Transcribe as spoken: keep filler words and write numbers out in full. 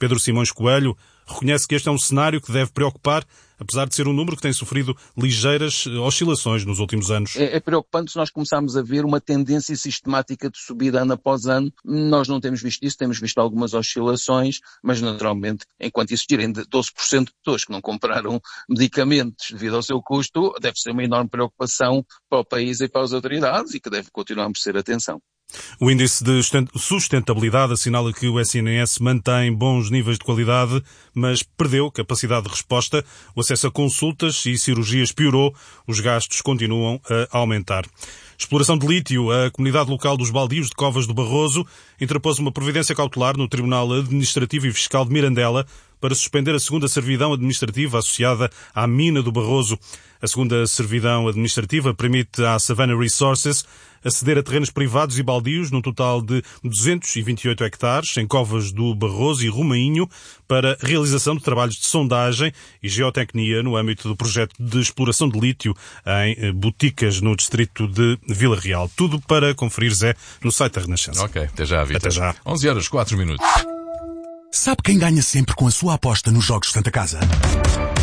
Pedro Simões Coelho reconhece que este é um cenário que deve preocupar, apesar de ser um número que tem sofrido ligeiras oscilações nos últimos anos. É, é preocupante se nós começarmos a ver uma tendência sistemática de subida ano após ano. Nós não temos visto isso, temos visto algumas oscilações, mas naturalmente, enquanto existirem doze por cento de pessoas que não compraram medicamentos devido ao seu custo, deve ser uma enorme preocupação para o país e para as autoridades e que deve continuar a merecer atenção. O índice de sustentabilidade assinala que o S N S mantém bons níveis de qualidade, mas perdeu capacidade de resposta, o acesso a consultas e cirurgias piorou, os gastos continuam a aumentar. Exploração de lítio. A comunidade local dos Baldios de Covas do Barroso interpôs uma providência cautelar no Tribunal Administrativo e Fiscal de Mirandela para suspender a segunda servidão administrativa associada à mina do Barroso. A segunda servidão administrativa permite à Savannah Resources aceder a terrenos privados e baldios num total de duzentos e vinte e oito hectares em Covas do Barroso e Romainho para realização de trabalhos de sondagem e geotecnia no âmbito do projeto de exploração de lítio em Boticas, no distrito de Vila Real. Tudo para conferir, Zé, no site da Renascença. Ok, até já, Vitor. Até já. onze horas, quatro minutos. Sabe quem ganha sempre com a sua aposta nos Jogos Santa Casa?